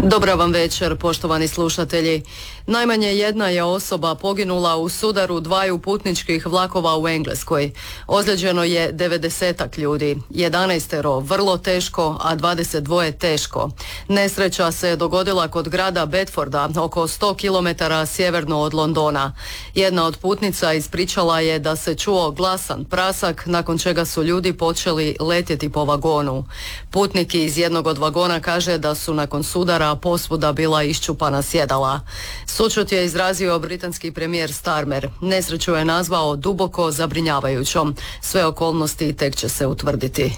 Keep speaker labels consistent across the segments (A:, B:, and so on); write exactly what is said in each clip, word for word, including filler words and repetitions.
A: Dobar vam večer, poštovani slušatelji. Najmanje jedna je osoba poginula u sudaru dvaju putničkih vlakova u Engleskoj. Ozlijeđeno je devedesetak ljudi, jedanaestero vrlo teško, a dvadeset dva teško. Nesreća se dogodila kod grada Bedforda, oko sto kilometara sjeverno od Londona. Jedna od putnica ispričala je da se čuo glasan prasak, nakon čega su ljudi počeli letjeti po vagonu. Putnik iz jednog od vagona kaže da su nakon sudara posvuda bila iščupana sjedala. Sućut je izrazio britanski premijer Starmer. Nesreću je nazvao duboko zabrinjavajućom. Sve okolnosti tek će se utvrditi.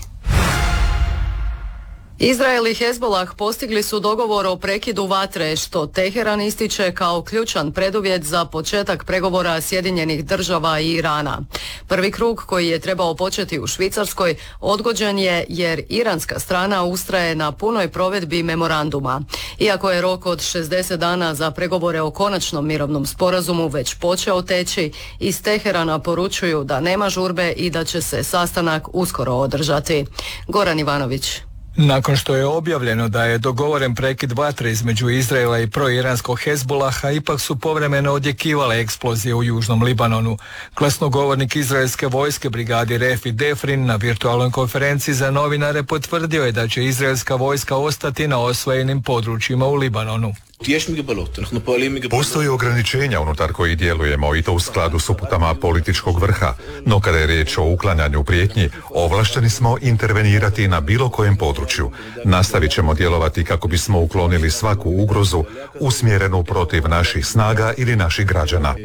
A: Izrael i Hezbolah postigli su dogovor o prekidu vatre, što Teheran ističe kao ključan preduvjet za početak pregovora Sjedinjenih država i Irana. Prvi krug, koji je trebao početi u Švicarskoj, odgođen je jer iranska strana ustraje na punoj provedbi memoranduma. Iako je rok od šezdeset dana za pregovore o konačnom mirovnom sporazumu već počeo teći, iz Teherana poručuju da nema žurbe i da će se sastanak uskoro održati. Goran Ivanović.
B: Nakon što je objavljeno da je dogovoren prekid vatre između Izraela i proiranskog Hezbolaha, ipak su povremeno odjekivale eksplozije u južnom Libanonu. Glasnogovornik izraelske vojske brigadi Refi Defrin na virtualnoj konferenciji za novinare potvrdio je da će izraelska vojska ostati na osvojenim područjima u Libanonu.
C: Postoji ograničenja unutar koji djelujemo i to u skladu s uputama političkog vrha, no kada je riječ o uklanjanju prijetnji, ovlašteni smo intervenirati na bilo kojem području. Nastavit ćemo djelovati kako bismo uklonili svaku ugrozu usmjerenu protiv naših snaga ili naših građana.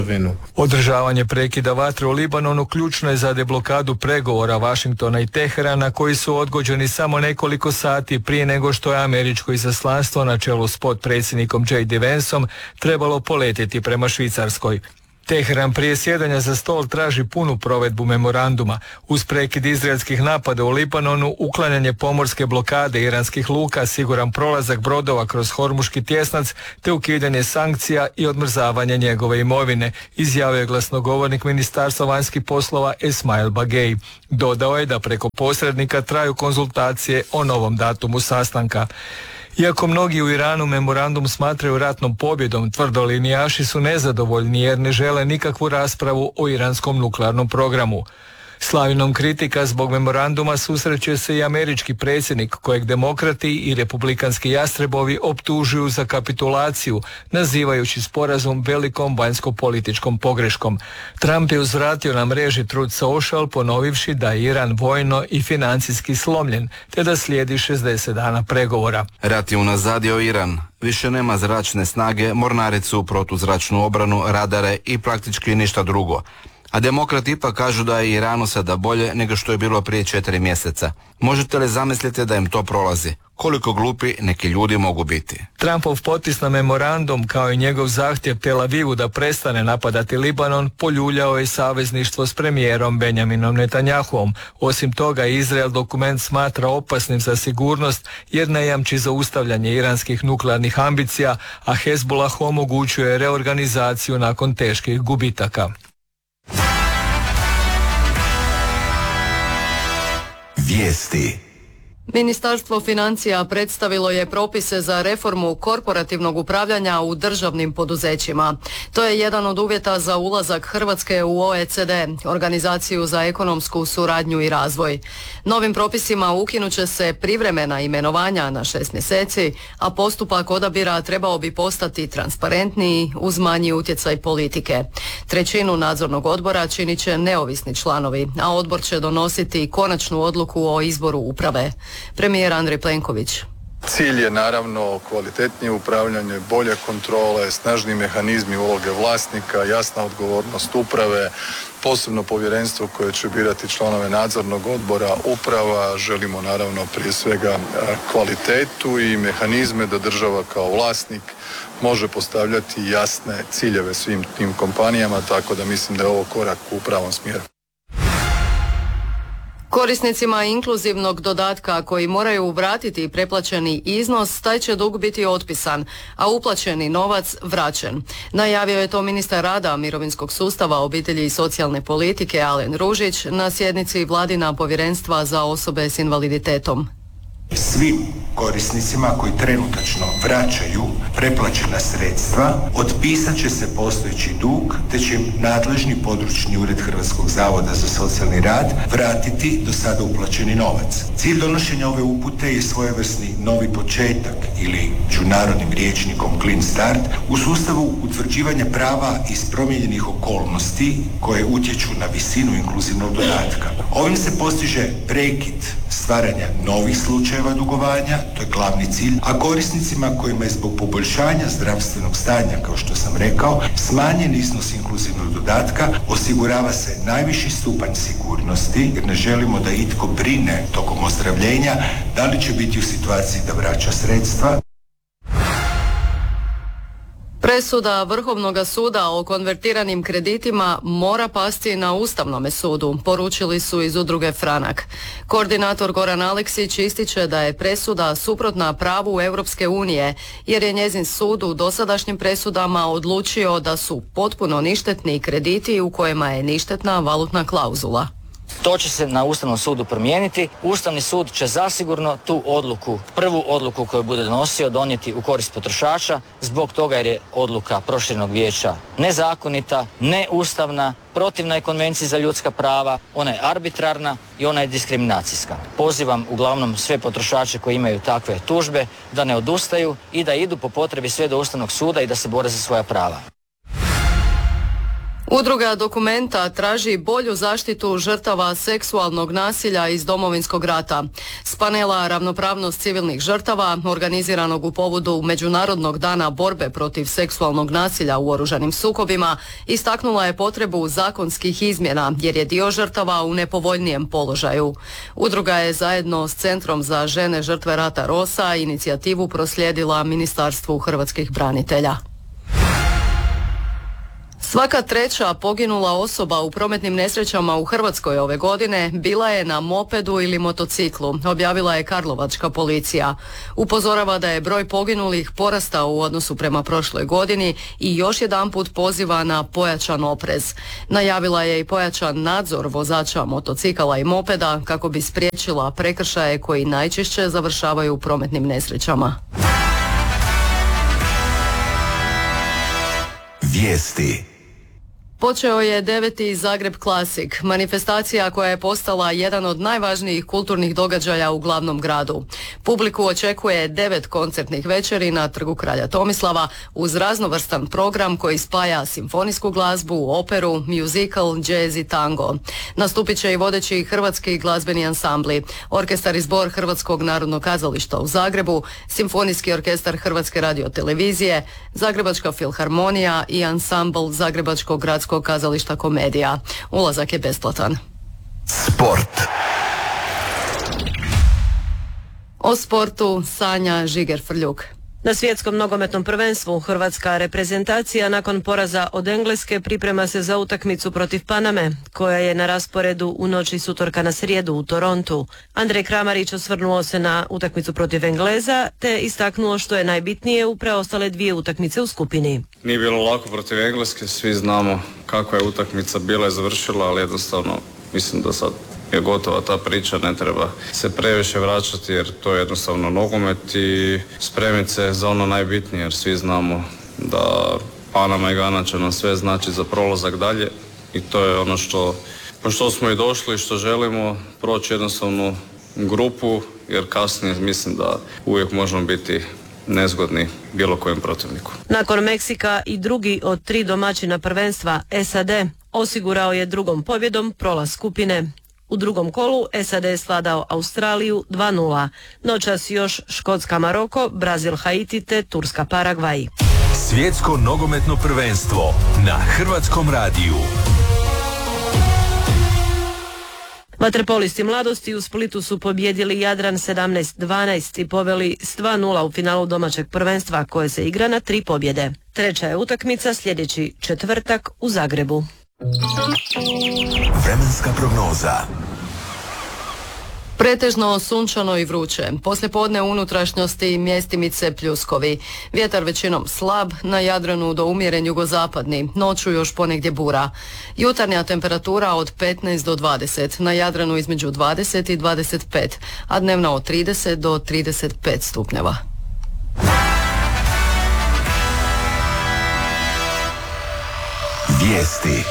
B: Održavanje prekida vatre u Libanonu ključno je za deblokadu pregovora Vašingtona i Teherana, koji su odgođeni samo nekoliko sati prije nego što je američko izaslanstvo na čelu s potpredsjednikom predsjednikom J D Vanceom trebalo poletjeti prema Švicarskoj. Teheran prije sjedanja za stol traži punu provedbu memoranduma. Uz prekid izraelskih napada u Libanonu, uklanjanje pomorske blokade iranskih luka, siguran prolazak brodova kroz Hormuški tjesnac te ukidanje sankcija i odmrzavanje njegove imovine, izjavio je glasnogovornik Ministarstva vanjskih poslova Esmail Bagej. Dodao je da preko posrednika traju konzultacije o novom datumu sastanka. Iako mnogi u Iranu memorandum smatraju ratnom pobjedom, tvrdolinijaši su nezadovoljni jer ne žele nikakvu raspravu o iranskom nuklearnom programu. S lavinom kritika zbog memoranduma susreće se i američki predsjednik, kojeg demokrati i republikanski jastrebovi optužuju za kapitulaciju, nazivajući sporazum velikom vanjsko-političkom pogreškom. Trump je uzvratio na mreži Truth Social, ponovivši da je Iran vojno i financijski slomljen, te da slijedi šezdeset dana pregovora.
D: Rat je unazadio Iran. Više nema zračne snage, mornaricu, protuzračnu obranu, radare i praktički ništa drugo. A demokrati ipak kažu da je Iranu sada bolje nego što je bilo prije četiri mjeseca. Možete li zamisliti da im to prolazi? Koliko glupi neki ljudi mogu biti?
B: Trumpov potpis na memorandum, kao i njegov zahtjev Tel Avivu da prestane napadati Libanon, poljuljao je savezništvo s premijerom Benjaminom Netanjahuom. Osim toga, Izrael dokument smatra opasnim za sigurnost jer ne jamči zaustavljanje iranskih nuklearnih ambicija, a Hezbollah omogućuje reorganizaciju nakon teških gubitaka.
A: Vijesti. Ministarstvo financija predstavilo je propise za reformu korporativnog upravljanja u državnim poduzećima. To je jedan od uvjeta za ulazak Hrvatske u O E C D, Organizaciju za ekonomsku suradnju i razvoj. Novim propisima ukinut će se privremena imenovanja na šest mjeseci, a postupak odabira trebao bi postati transparentniji uz manji utjecaj politike. Trećinu nadzornog odbora činit će neovisni članovi, a odbor će donositi konačnu odluku o izboru uprave. Premijer Andrej Plenković.
E: Cilj je naravno kvalitetnije upravljanje, bolje kontrole, snažni mehanizmi uloge vlasnika, jasna odgovornost uprave, posebno povjerenstvo koje će birati članove nadzornog odbora uprava. Želimo naravno prije svega kvalitetu i mehanizme da država kao vlasnik može postavljati jasne ciljeve svim tim kompanijama, tako da mislim da je ovo korak u pravom smjeru.
A: Korisnicima inkluzivnog dodatka koji moraju vratiti preplaćeni iznos, taj će dug biti otpisan, a uplaćeni novac vraćen. Najavio je to ministar rada, mirovinskog sustava, obitelji i socijalne politike Alen Ružić na sjednici Vladina povjerenstva za osobe s invaliditetom.
F: Svi korisnicima koji trenutačno vraćaju preplaćena sredstva otpisat će se postojeći dug, te će im nadležni područni ured Hrvatskog zavoda za socijalni rad vratiti do sada uplaćeni novac. Cilj donošenja ove upute je svojevrsni novi početak ili međunarodnim rječnikom clean start u sustavu utvrđivanja prava iz promijenjenih okolnosti koje utječu na visinu inkluzivnog dodatka. Ovim se postiže prekid stvaranja novih slučajeva dugovanja, to je glavni cilj, a korisnicima kojima je zbog poboljšanja zdravstvenog stanja, kao što sam rekao, smanjen iznos inkluzivnog dodatka, osigurava se najviši stupanj sigurnosti, jer ne želimo da itko brine tokom ozdravljenja da li će biti u situaciji da vraća sredstva.
A: Presuda Vrhovnog suda o konvertiranim kreditima mora pasti na Ustavnome sudu, poručili su iz udruge Franak. Koordinator Goran Aleksić ističe da je presuda suprotna pravu Europske unije, jer je njezin sud u dosadašnjim presudama odlučio da su potpuno ništetni krediti u kojima je ništetna valutna klauzula.
G: To će se na Ustavnom sudu promijeniti. Ustavni sud će zasigurno tu odluku, prvu odluku koju bude donosio, donijeti u korist potrošača, zbog toga jer je odluka proširenog vijeća nezakonita, neustavna, protivna je Konvenciji za ljudska prava, ona je arbitrarna i ona je diskriminacijska. Pozivam uglavnom sve potrošače koji imaju takve tužbe da ne odustaju i da idu po potrebi sve do Ustavnog suda i da se bore za svoja prava.
A: Udruga Dokumenta traži bolju zaštitu žrtava seksualnog nasilja iz Domovinskog rata. S panela Ravnopravnost civilnih žrtava, organiziranog u povodu Međunarodnog dana borbe protiv seksualnog nasilja u oružanim sukobima, istaknula je potrebu zakonskih izmjena jer je dio žrtava u nepovoljnijem položaju. Udruga je zajedno s Centrom za žene žrtve rata Rosa inicijativu proslijedila Ministarstvu hrvatskih branitelja. Svaka treća poginula osoba u prometnim nesrećama u Hrvatskoj ove godine bila je na mopedu ili motociklu, objavila je karlovačka policija. Upozorava da je broj poginulih porastao u odnosu prema prošloj godini i još jedanput poziva na pojačan oprez. Najavila je i pojačan nadzor vozača motocikala i mopeda kako bi spriječila prekršaje koji najčešće završavaju u prometnim nesrećama.
H: Vijesti.
A: Počeo je deveti Zagreb Classic, manifestacija koja je postala jedan od najvažnijih kulturnih događaja u glavnom gradu. Publiku očekuje devet koncertnih večeri na Trgu kralja Tomislava uz raznovrstan program koji spaja simfonijsku glazbu, operu, musical, džez i tango. Nastupit će i vodeći hrvatski glazbeni ansambli, orkestar i zbor Hrvatskog narodnog kazališta u Zagrebu, simfonijski orkestar Hrvatske radiotelevizije, Zagrebačka filharmonija i ansambl Zagrebačkog gradskog kazališta Komedija. Ulazak je besplatan.
H: Sport.
A: O sportu Sanja Žiger-Frljuk.
I: Na svjetskom nogometnom prvenstvu hrvatska reprezentacija nakon poraza od Engleske priprema se za utakmicu protiv Paname, koja je na rasporedu u noći s utorka na srijedu u Torontu. Andrej Kramarić osvrnuo se na utakmicu protiv Engleza, te istaknuo što je najbitnije u preostale dvije utakmice u skupini.
J: Nije bilo lako protiv Engleske, svi znamo kakva je utakmica bila i završila, ali jednostavno mislim da sad je gotova ta priča, ne treba se previše vraćati jer to je jednostavno nogomet i spremiti se za ono najbitnije jer svi znamo da Panama i Gana će nam sve znači za prolazak dalje i to je ono što, po što smo i došli i što želimo proći jednostavnu grupu jer kasnije mislim da uvijek možemo biti nezgodni bilo kojem protivniku.
I: Nakon Meksika i drugi od tri domaćina prvenstva S A D osigurao je drugom pobjedom prolaz skupine. U drugom kolu S A D je svladao Australiju dva nula. Noćas još Škotska Maroko, Brazil Haiti te Turska Paragvaj.
H: Svjetsko nogometno prvenstvo na Hrvatskom radiju.
I: Vaterpolisti mladosti u Splitu su pobjedili Jadran sedamnaest dvanaest i poveli s dva nula u finalu domaćeg prvenstva koje se igra na tri pobjede. Treća je utakmica sljedeći četvrtak u Zagrebu.
H: Vremenska prognoza.
A: Pretežno sunčano i vruće. Poslijepodne u unutrašnjosti mjestimice pljuskovi. Vjetar većinom slab, na Jadranu do umjeren jugozapadni, noću još ponegdje bura. Jutarnja temperatura od petnaest do dvadeset, na Jadranu između dvadeset i dvadeset pet, a dnevna od trideset do trideset pet stupnjeva.
H: Vijesti.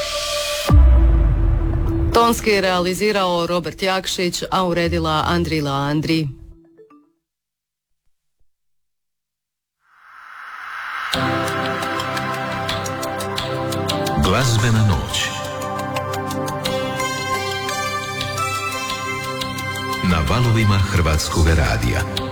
A: Tonski realizirao Robert Jakšić, a uredila Andrila Andri.
H: Glazbena noć. Na valovima Hrvatskog radija.